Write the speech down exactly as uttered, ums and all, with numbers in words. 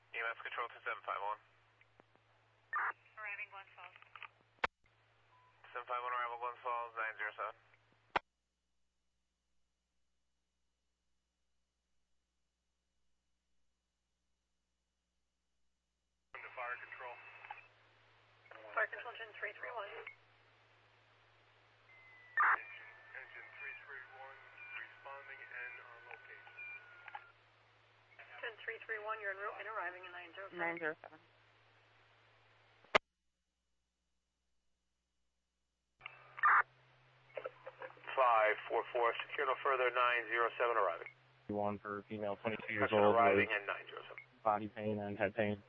E M S control to seven five one. Arriving Glens Falls. seven five one arrival Glens Falls, nine zero seven. To fire control. Fire control engine three three one. Engine, engine three three one responding and on location. ten three three one, you're en route and arriving in nine zero seven. nine zero seven. five four four, secure no further, nine zero seven arriving. One for female, twenty-two years Question old, arriving with and nine zero seven. body pain and head pain.